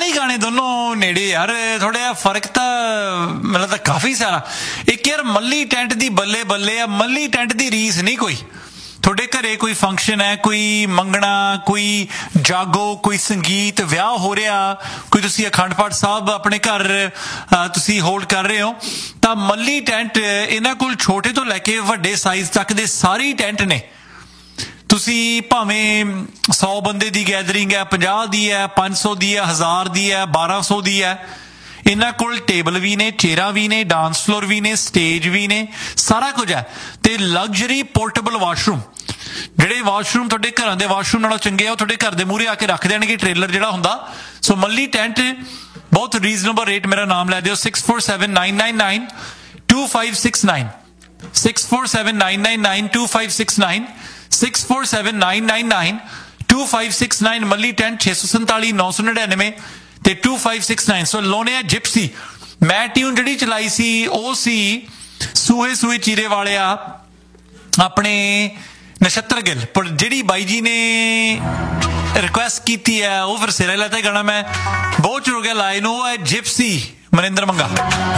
ही गाने दोनों नेड़े यार, थोड़ा जिहा फर्क तां ਮੈਨੂੰ लगदा काफी सारा। एक यार मल्ली टेंट दी बल्ले बल्ले आ, मल्ली टेंट दी रीस नहीं कोई। ਤੁਹਾਡੇ ਘਰੇ ਕੋਈ ਫੰਕਸ਼ਨ ਹੈ, ਕੋਈ ਮੰਗਣਾ, ਕੋਈ ਜਾਗੋ, ਕੋਈ ਸੰਗੀਤ, ਵਿਆਹ ਹੋ ਰਿਹਾ, ਕੋਈ ਤੁਸੀਂ ਅਖੰਡ ਪਾਠ ਸਾਹਿਬ ਆਪਣੇ ਘਰ ਤੁਸੀਂ ਹੋਲਡ ਕਰ ਰਹੇ ਹੋ, ਤਾਂ ਮੱਲੀ ਟੈਂਟ ਇਹਨਾਂ ਕੋਲ ਛੋਟੇ ਤੋਂ ਲੈ ਕੇ ਵੱਡੇ ਸਾਈਜ਼ ਤੱਕ ਦੇ ਸਾਰੇ ਟੈਂਟ ਨੇ। ਤੁਸੀਂ ਭਾਵੇਂ 100 ਬੰਦੇ ਦੀ ਗੈਦਰਿੰਗ ਹੈ, 50 ਦੀ ਹੈ, 500 ਦੀ ਹੈ, 1000 ਦੀ ਹੈ, 1200 ਦੀ ਹੈ, ਇਹਨਾਂ ਕੋਲ ਟੇਬਲ ਵੀ ਨੇ, ਚੇਅਰਾਂ ਵੀ ਨੇ, ਡਾਂਸ ਫਲੋਰ ਵੀ ਨੇ, ਸਟੇਜ ਵੀ ਨੇ, ਸਾਰਾ ਕੁਝ ਹੈ। ਤੇ ਲਗਜ਼ਰੀ ਪੋਰਟੇਬਲ ਵਾਸ਼ਰੂਮ, ਜਿਹੜੇ ਵਾਸ਼ਰੂਮ ਤੁਹਾਡੇ ਘਰਾਂ ਦੇ ਵਾਸ਼ਰੂਮ ਨਾਲੋਂ ਚੰਗੇ ਆ, ਉਹ ਤੁਹਾਡੇ ਘਰ ਦੇ ਮੂਹਰੇ ਆ ਕੇ ਰੱਖ ਦੇਣਗੇ ਟ੍ਰੇਲਰ ਜਿਹੜਾ ਹੁੰਦਾ। ਸੋ ਮੱਲੀ ਟੈਂਟ ਬਹੁਤ ਰੀਜ਼ਨੇਬਲ ਰੇਟ, ਮੇਰਾ ਨਾਮ ਲੈ ਦਿਓ 647999 2569 647999 2569 647999 2569 ਮੱਲੀ ਟੈਂਟ 647 999 ਤੇ 2569। ਸੋ ਲੋਨੇ ਜਿਪਸੀ ਮੈਂ ਟਿਊਨ ਜਿਹੜੀ ਚਲਾਈ ਸੀ ਉਹ ਸੀ ਸੂਹੇ ਸੂਹੇ ਚੀਰੇ ਵਾਲਿਆ ਆਪਣੇ ਨਛੱਤਰ ਗਿੱਲ, ਪਰ ਜਿਹੜੀ ਬਾਈ ਜੀ ਨੇ ਰਿਕੁਐਸਟ ਕੀਤੀ ਹੈ ਉਹ ਫਿਰ ਸਿਰੇ ਲੈਤਾ ਗਾਣਾ ਮੈਂ ਬਹੁਤ ਚਿਰ ਹੋ ਗਿਆ ਲਾਏ ਨੂੰ, ਉਹ ਹੈ ਜਿਪਸੀ ਮਨਿੰਦਰ ਮੰਗਾ।